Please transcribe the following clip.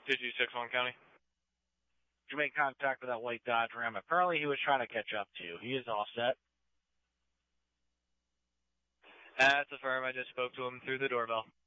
Did you 6-1 County? Did you make contact with that white Dodge Ram? Apparently he was trying to catch up to you. He is all set. That's the firm. I just spoke to him through the doorbell.